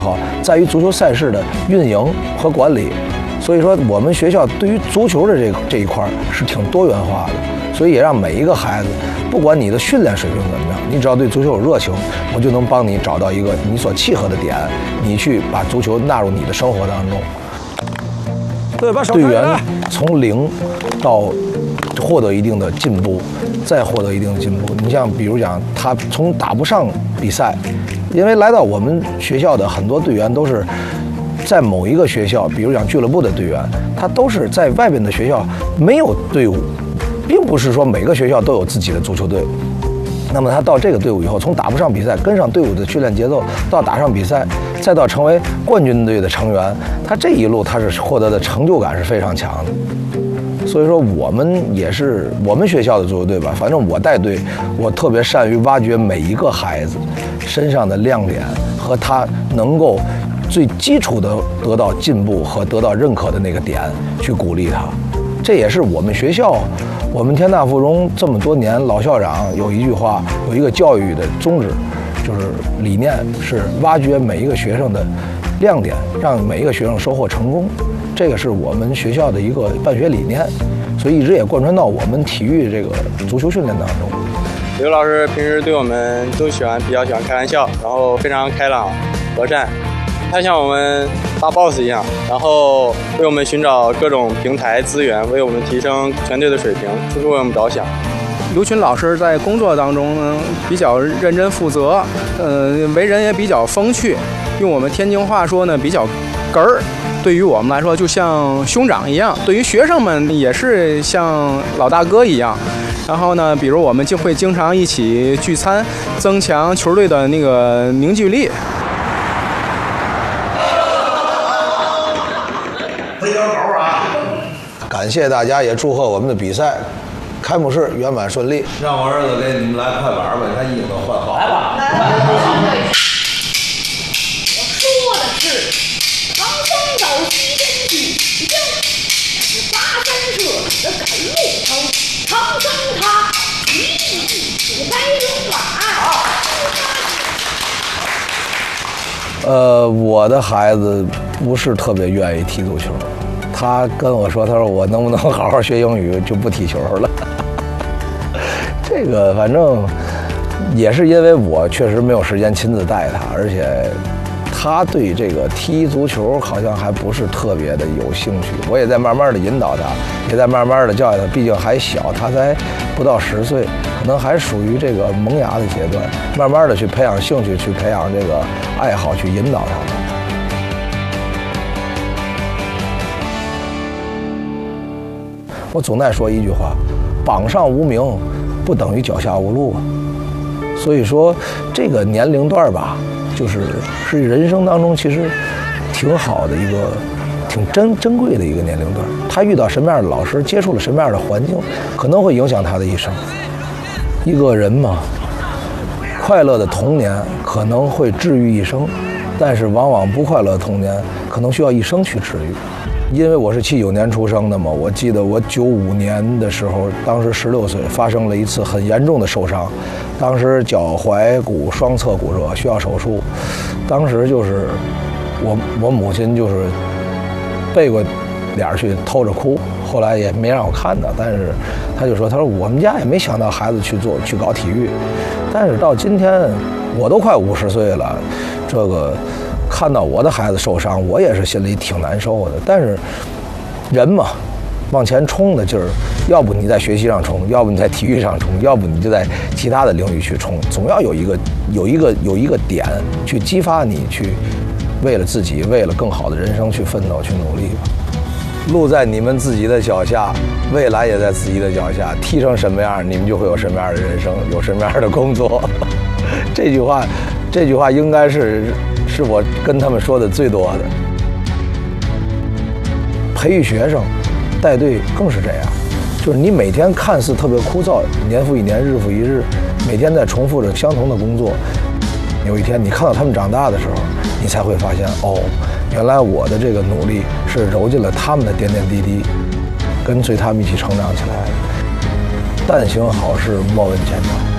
好，在于足球赛事的运营和管理。所以说，我们学校对于足球的这一块是挺多元化的，所以也让每一个孩子，不管你的训练水平怎么样，你只要对足球有热情，我就能帮你找到一个你所契合的点，你去把足球纳入你的生活当中。对，把手队员从零到获得一定的进步，再获得一定的进步。你像比如讲，他从打不上比赛，因为来到我们学校的很多队员都是在某一个学校，比如讲俱乐部的队员，他都是在外边的学校没有队伍，并不是说每个学校都有自己的足球队。那么他到这个队伍以后，从打不上比赛，跟上队伍的训练节奏，到打上比赛，再到成为冠军队的成员，他这一路他是获得的成就感是非常强的。所以说，我们也是我们学校的足球队吧，反正我带队，我特别善于挖掘每一个孩子身上的亮点和他能够最基础的得到进步和得到认可的那个点，去鼓励他。这也是我们学校，我们天大附中这么多年老校长有一句话，有一个教育的宗旨，就是理念是挖掘每一个学生的亮点，让每一个学生收获成功。这个是我们学校的一个办学理念，所以一直也贯穿到我们体育这个足球训练当中。 刘老师平时对我们都比较喜欢开玩笑，然后非常开朗和善。他像我们大 boss 一样，然后为我们寻找各种平台资源，为我们提升全队的水平，处处为我们着想。 刘群老师在工作当中呢比较认真负责，为人也比较风趣，用我们天津话说呢比较哏儿。对于我们来说就像兄长一样，对于学生们也是像老大哥一样。然后呢，比如我们就会经常一起聚餐，增强球队的那个凝聚力。 感谢大家，也祝贺我们的比赛开幕式圆满顺利。 让我儿子给你们来快板吧，你看衣服都换好。 来吧。我说的是唐僧走西天取经，是跋山涉水的赶路程。唐僧他一地土白龙马。 我的孩子不是特别愿意踢足球，他跟我说，他说我能不能好好学英语就不踢球了。这个反正也是因为我确实没有时间亲自带他，而且他对这个踢足球好像还不是特别的有兴趣。我也在慢慢的引导他，也在慢慢的教育他，毕竟还小，他才不到10岁，可能还属于这个萌芽的阶段，慢慢的去培养兴趣，去培养这个爱好，去引导他。我总爱说一句话，榜上无名不等于脚下无路。所以说这个年龄段吧，是人生当中其实挺好的一个挺珍贵的一个年龄段。他遇到什么样的老师，接触了什么样的环境，可能会影响他的一生。一个人嘛，快乐的童年可能会治愈一生，但是往往不快乐的童年可能需要一生去治愈。因为我是79年出生的嘛，我记得我95年的时候，当时16岁，发生了一次很严重的受伤，当时脚踝骨双侧骨折，需要手术。当时就是我母亲就是背过脸去偷着哭，后来也没让我看到，但是他就说我们家也没想到孩子去搞体育，但是到今天我都快50岁了，这个看到我的孩子受伤，我也是心里挺难受的。但是人嘛，往前冲的劲儿，要不你在学习上冲，要不你在体育上冲，要不你就在其他的领域去冲，总要有一个点去激发你去为了自己，为了更好的人生去奋斗，去努力吧。路在你们自己的脚下，未来也在自己的脚下，踢成什么样，你们就会有什么样的人生，有什么样的工作。这句话应该是我跟他们说的最多的。培育学生，带队更是这样，就是你每天看似特别枯燥，年复一年，日复一日，每天在重复着相同的工作。有一天你看到他们长大的时候，你才会发现，原来我的这个努力是揉进了他们的点点滴滴，跟随他们一起成长起来的。但行好事，莫问前程。